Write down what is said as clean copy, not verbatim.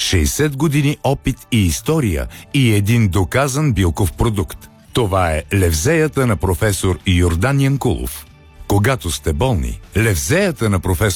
60 години опит и история и един доказан билков продукт. Това е левзеята на професор Йордан Янкулов. Когато сте болни, левзеята на професор